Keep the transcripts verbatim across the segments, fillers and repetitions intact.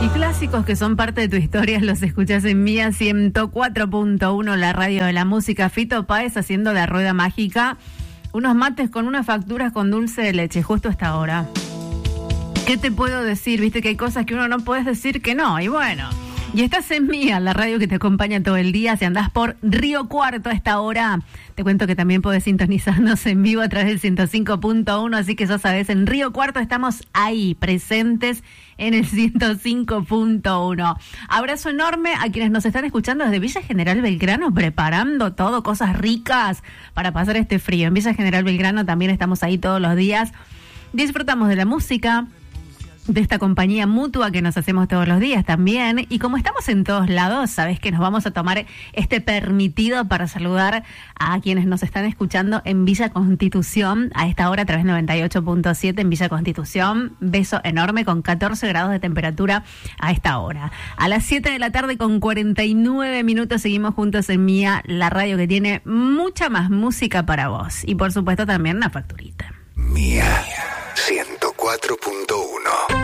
Y clásicos que son parte de tu historia los escuchás en Mía ciento cuatro punto uno, la radio de la música. Fito Páez haciendo La Rueda Mágica. Unos mates con unas facturas con dulce de leche, justo a esta hora. ¿Qué te puedo decir? Viste que hay cosas que uno no puedes decir que no. Y bueno, y estás en Mía, la radio que te acompaña todo el día. Si andás por Río Cuarto a esta hora, te cuento que también podés sintonizarnos en vivo a través del ciento cinco punto uno. Así que ya sabes, en Río Cuarto estamos ahí, presentes en el ciento cinco punto uno. Abrazo enorme a quienes nos están escuchando desde Villa General Belgrano, preparando todo, cosas ricas para pasar este frío. En Villa General Belgrano también estamos ahí todos los días. Disfrutamos de la música, de esta compañía mutua que nos hacemos todos los días también. Y como estamos en todos lados, sabes que nos vamos a tomar este permitido para saludar a quienes nos están escuchando en Villa Constitución a esta hora a través de noventa y ocho punto siete en Villa Constitución. Beso enorme con catorce grados de temperatura a esta hora. A las siete de la tarde con cuarenta y nueve minutos seguimos juntos en Mía, la radio que tiene mucha más música para vos. Y por supuesto también una facturita. Mía ciento cuatro punto uno.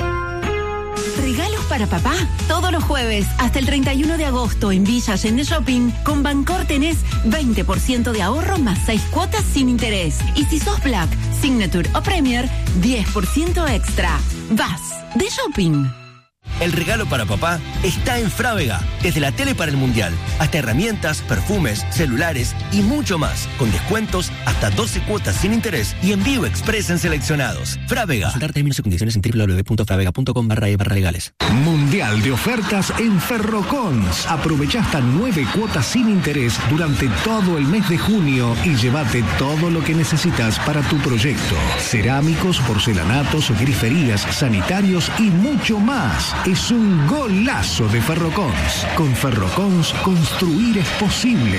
Regalos para papá. Todos los jueves hasta el treinta y uno de agosto en Villa Allende Shopping. Con Bancor tenés veinte por ciento de ahorro más seis cuotas sin interés. Y si sos Black, Signature o Premier, diez por ciento extra. Vas de shopping. El regalo para papá está en Frávega. Desde la tele para el mundial, hasta herramientas, perfumes, celulares y mucho más. Con descuentos hasta doce cuotas sin interés y envío express en seleccionados. Frávega. Consultar términos y condiciones en doble u doble u doble u punto fravega punto com barra e barra legales. Mundial de ofertas en Ferrocons. Aprovecha hasta nueve cuotas sin interés durante todo el mes de junio y llévate todo lo que necesitas para tu proyecto. Cerámicos, porcelanatos, griferías, sanitarios y mucho más. Es un golazo de Ferrocons. Con Ferrocons, construir es posible.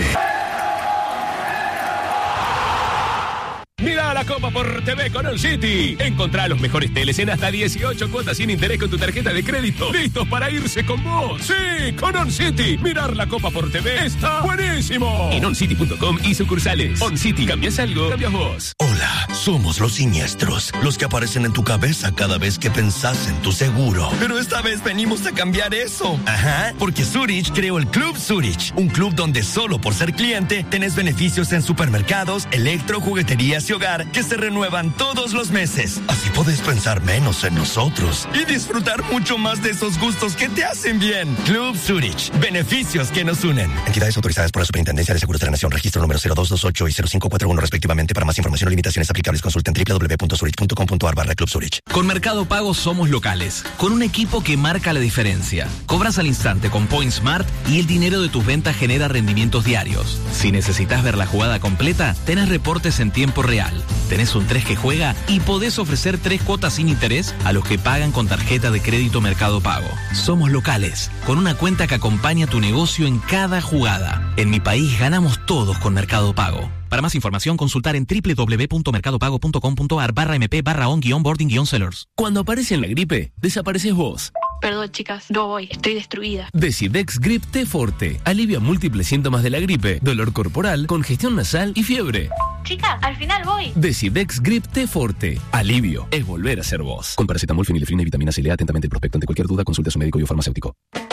Mira la Copa por T V con OnCity. Encontrá los mejores teles en hasta dieciocho cuotas sin interés con tu tarjeta de crédito. ¡Listos para irse con vos! ¡Sí! Con OnCity. Mirar la Copa por T V está buenísimo. En oncity punto com y sucursales. OnCity. ¿Cambias algo? Cambias vos. Hola, somos los siniestros. Los que aparecen en tu cabeza cada vez que pensás en tu seguro. Pero esta vez venimos a cambiar eso. Ajá, porque Zurich creó el Club Zurich. Un club donde solo por ser cliente tenés beneficios en supermercados, electro, jugueterías y hogar que se renuevan todos los meses. Así podés pensar menos en nosotros y disfrutar mucho más de esos gustos que te hacen bien. Club Zurich. Beneficios que nos unen. Entidades autorizadas por la Superintendencia de Seguros de la Nación. Registro número cero dos dos ocho y cero cinco cuatro uno respectivamente. Para más información o limitaciones aplicables consulten doble u doble u doble u punto zurich punto com punto a r barra Club Zurich. Con Mercado Pago somos locales, con un equipo que marca la diferencia. Cobras al instante con Point Smart y el dinero de tus ventas genera rendimientos diarios. Si necesitas ver la jugada completa, tenés reportes en tiempo real. Tenés un tres que juega y podés ofrecer tres cuotas sin interés a los que pagan con tarjeta de crédito Mercado Pago. Somos locales, con una cuenta que acompaña tu negocio en cada jugada. En mi país ganamos todos con Mercado Pago. Para más información, consultar en doble u doble u doble u punto mercado pago punto com punto a r barra mp barra on guión boarding guión sellers. Cuando aparece en la gripe, desapareces vos. Perdón, chicas, no voy, estoy destruida. Decidex Grip T Forte. Alivia múltiples síntomas de la gripe, dolor corporal, congestión nasal y fiebre. Chicas, al final voy. Decidex Grip T Forte. Alivio es volver a ser vos. Con paracetamol, fenilefrina y vitamina C. Lea atentamente el prospecto. Ante cualquier duda, consulte a su médico y o farmacéutico.